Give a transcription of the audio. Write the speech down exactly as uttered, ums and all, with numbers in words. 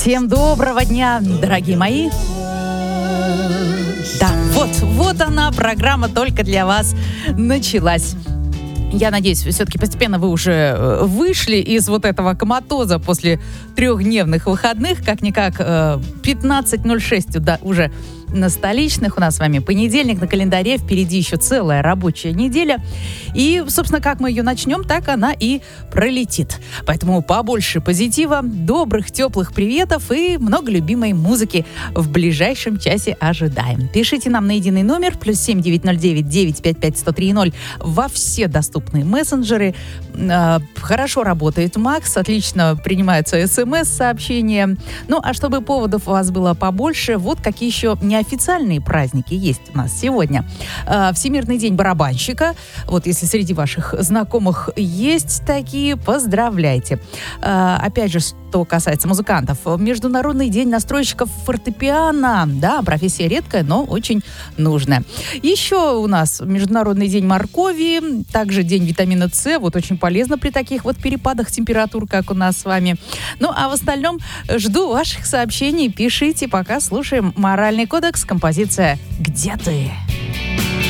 Всем доброго дня, дорогие мои. Да, вот, вот она, программа только для вас началась. Я надеюсь, все-таки постепенно вы уже вышли из вот этого коматоза после трехдневных выходных. Как-никак пятнадцать ноль шесть уже на столичных. У нас с вами понедельник на календаре. Впереди еще целая рабочая неделя. И, собственно, как мы ее начнем, так она и пролетит. Поэтому побольше позитива, добрых, теплых приветов и много любимой музыки в ближайшем часе ожидаем. Пишите нам на единый номер плюс семь девять ноль девять девять пять пять сто три ноль во все доступные мессенджеры. Хорошо работает Макс, отлично принимаются смс-сообщения. Ну, а чтобы поводов у вас было побольше, вот какие еще неофициальные праздники есть у нас сегодня. Всемирный день барабанщика. Вот если среди ваших знакомых есть такие, поздравляйте. Опять же, что касается музыкантов. Международный день настройщиков фортепиано. Да, профессия редкая, но очень нужная. Еще у нас Международный день моркови, также день витамина С. Вот очень полезно при таких вот перепадах температур, как у нас с вами. Ну, а в остальном жду ваших сообщений. Пишите, пока слушаем «Моральный кодекс», композиция «Где ты?».